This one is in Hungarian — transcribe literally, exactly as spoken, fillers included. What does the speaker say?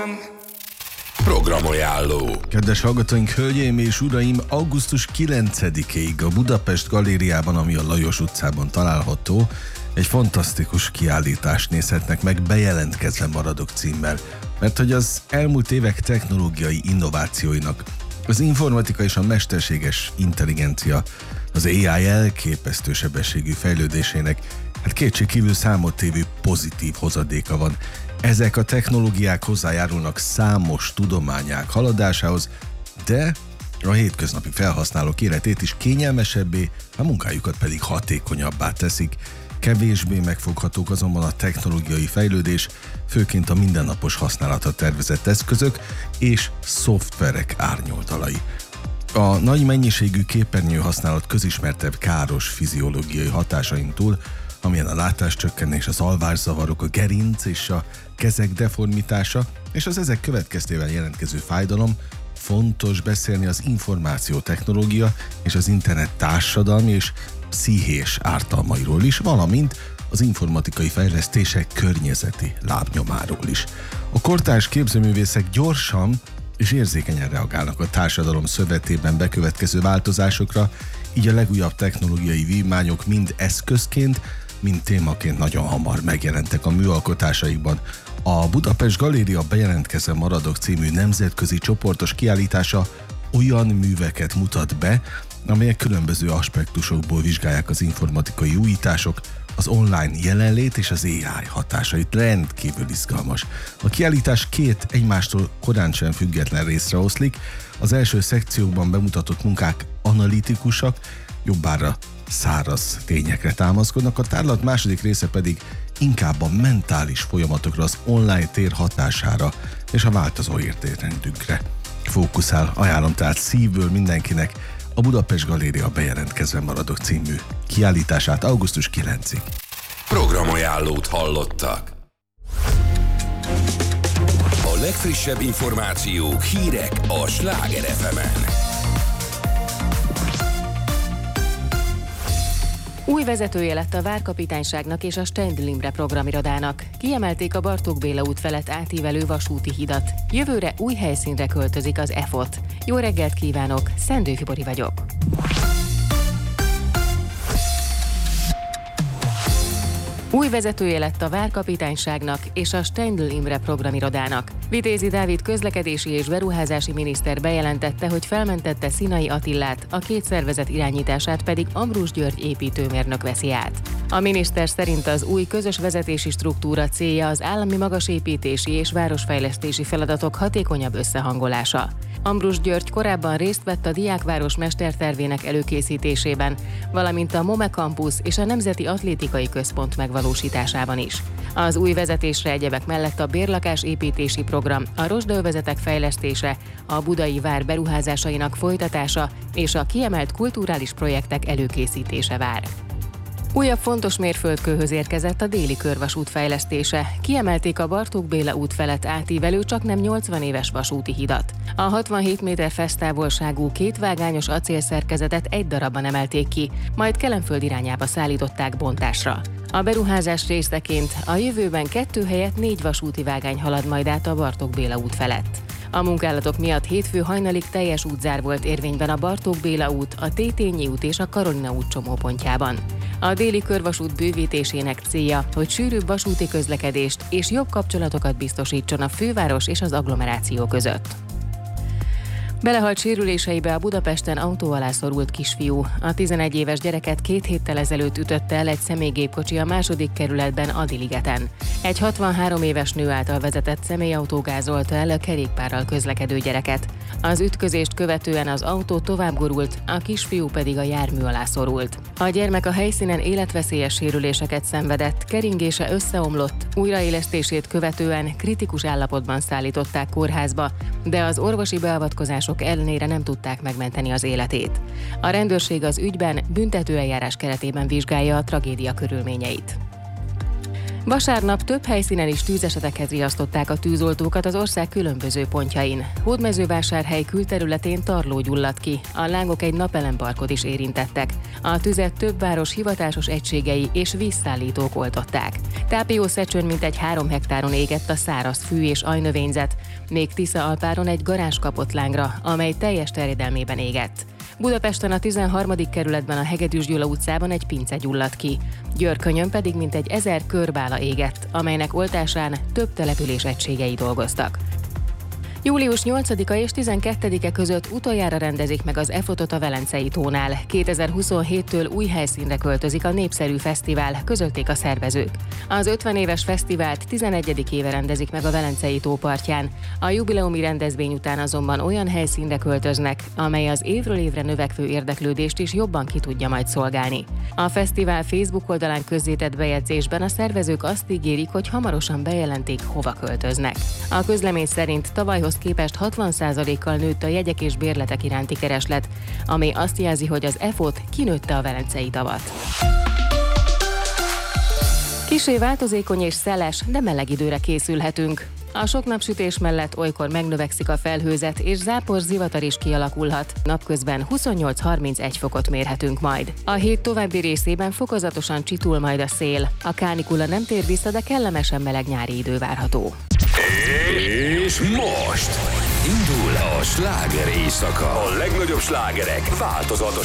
Programajánló. Kedves hallgatóink, hölgyeim és uraim, augusztus kilencedikéig a Budapest Galériában, ami a Lajos utcában található, egy fantasztikus kiállítást nézhetnek meg, Bejelentkezve maradok címmel. Mert hogy az elmúlt évek technológiai innovációinak, az informatika és a mesterséges intelligencia, az á i elképesztő sebességű fejlődésének hát kétségkívül számottevő pozitív hozadéka van. Ezek a technológiák hozzájárulnak számos tudományág haladásához, de a hétköznapi felhasználók életét is kényelmesebbé, a munkájukat pedig hatékonyabbá teszik. Kevésbé megfoghatók azonban a technológiai fejlődés, főként a mindennapos használatra tervezett eszközök és szoftverek árnyoldalai. A nagy mennyiségű képernyő használat közismertebb káros fiziológiai hatásain túl, amilyen a látáscsökkenés, az alvászavarok, a gerinc és a kezek deformitása, és az ezek következtében jelentkező fájdalom, fontos beszélni az információtechnológia és az internet társadalmi és pszichés ártalmairól is, valamint az informatikai fejlesztések környezeti lábnyomáról is. A kortárs képzőművészek gyorsan és érzékenyen reagálnak a társadalom szövetében bekövetkező változásokra, így a legújabb technológiai vívmányok mind eszközként, mind témaként nagyon hamar megjelentek a műalkotásaikban. A Budapest Galéria Bejelentkezve maradok című nemzetközi csoportos kiállítása olyan műveket mutat be, amelyek különböző aspektusokból vizsgálják az informatikai újítások, az online jelenlét és az á i hatásait. Rendkívül izgalmas. A kiállítás két egymástól korán sem független részre oszlik. Az első szekciókban bemutatott munkák analitikusak, jobbára száraz tényekre támaszkodnak, a tárlat második része pedig inkább a mentális folyamatokra, az online tér hatására és a változó értékrendünkre fókuszál. Ajánlom tehát szívből mindenkinek a Budapest Galéria Bejelentkezve maradok című kiállítását augusztus kilencedikéig. Programajánlót hallottak. A legfrissebb információk, hírek a Sláger ef emen. Új vezetője lett a Várkapitányságnak és a Steindl Imre programirodának. Kiemelték a Bartók Béla út felett átívelő vasúti hidat. Jövőre új helyszínre költözik az é ef o té. Jó reggelt kívánok, Szendő Fibori vagyok. Új vezetője lett a Várkapitányságnak és a Steindl Imre programirodának. Vitézi Dávid közlekedési és beruházási miniszter bejelentette, hogy felmentette Színai Attillát, a két szervezet irányítását pedig Ambrus György építőmérnök veszi át. A miniszter szerint az új közös vezetési struktúra célja az állami magasépítési és városfejlesztési feladatok hatékonyabb összehangolása. Ambrus György korábban részt vett a Diákváros mestertervének előkészítésében, valamint a MOME Campus és a Nemzeti Atlétikai Központ megvalósításában is. Az új vezetésre egyebek mellett a bérlakásépítési program, a rozsdaövezetek fejlesztése, a budai vár beruházásainak folytatása és a kiemelt kulturális projektek előkészítése vár. Újabb fontos mérföldkőhöz érkezett a déli körvasút fejlesztése. Kiemelték a Bartók Béla út felett átívelő csaknem nyolcvan éves vasúti hidat. A hatvanhét méter fesztávolságú kétvágányos acélszerkezetet egy darabban emelték ki, majd Kelenföld irányába szállították bontásra. A beruházás részeként a jövőben kettő helyett négy vasúti vágány halad majd át a Bartók Béla út felett. A munkálatok miatt hétfő hajnalig teljes útzár volt érvényben a Bartók Béla út, a Tétényi út és a Karolina út csomópontjában. A déli körvasút bővítésének célja, hogy sűrűbb vasúti közlekedést és jobb kapcsolatokat biztosítson a főváros és az agglomeráció között. Belehalt sérüléseibe a Budapesten autó alá szorult kisfiú. A tizenegy éves gyereket két héttel ezelőtt ütötte el egy személygépkocsi a második kerületben Adi-ligeten. Egy hatvanhárom éves nő által vezetett személyautó gázolta el a kerékpárral közlekedő gyereket. Az ütközést követően az autó tovább gurult, a kisfiú pedig a jármű alá szorult. A gyermek a helyszínen életveszélyes sérüléseket szenvedett, keringése összeomlott, újraélesztését követően kritikus állapotban szállították kórházba, de az orvosi beavatkozások ellenére nem tudták megmenteni az életét. A rendőrség az ügyben büntetőeljárás keretében vizsgálja a tragédia körülményeit. Vasárnap több helyszínen is tűzesetekhez riasztották a tűzoltókat az ország különböző pontjain. Hódmezővásárhely külterületén tarló gyulladt ki, a lángok egy napelemparkot is érintettek. A tüzet több város hivatásos egységei és vízszállítók oltották. Tápiószecsön mintegy három hektáron égett a száraz fű és ajnövényzet, még Tisza-Alpáron egy garázs kapott lángra, amely teljes terjedelmében égett. Budapesten a tizenharmadik kerületben a Hegedűs Gyula utcában egy pince gyulladt ki. Győrkönyön pedig mintegy ezer körbála égett, amelynek oltásán több település egységei dolgoztak. július nyolcadika és tizenkettedike között utoljára rendezik meg az e-fotót a Velencei tónál. kétezer-huszonhéttől új helyszínre költözik a népszerű fesztivál, közölték a szervezők. Az ötven éves fesztivált tizenegyedik éve rendezik meg a Velencei tó partján. A jubileumi rendezvény után azonban olyan helyszínre költöznek, amely az évről évre növekvő érdeklődést is jobban ki tudja majd szolgálni. A fesztivál Facebook oldalán közzétett bejegyzésben a szervezők azt ígérik, hogy hamarosan bejelentik, hova költöznek. A közlemény szerint tavalyhoz képest hatvan százalékkal nőtt a jegyek és bérletek iránti kereslet, ami azt jelzi, hogy az e-fót kinőtte a Velencei tavat. Kissé változékony és szeles, de meleg időre készülhetünk. A sok napsütés mellett olykor megnövekszik a felhőzet, és zápor zivatar is kialakulhat. Napközben huszonnyolc-harmincegy fokot mérhetünk majd. A hét további részében fokozatosan csitul majd a szél. A kánikula nem tér vissza, de kellemesen meleg nyári idő várható. És most indul a sláger éjszaka. A legnagyobb slágerek változatos